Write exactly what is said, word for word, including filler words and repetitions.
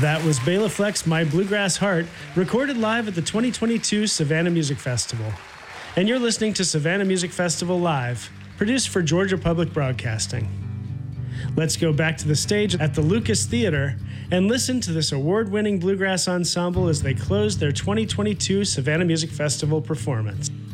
That was Bela Fleck's My Bluegrass Heart, recorded live at the twenty twenty-two Savannah Music Festival. And you're listening to Savannah Music Festival Live, produced for Georgia Public Broadcasting. Let's go back to the stage at the Lucas Theater and listen to this award-winning bluegrass ensemble as they close their twenty twenty-two Savannah Music Festival performance.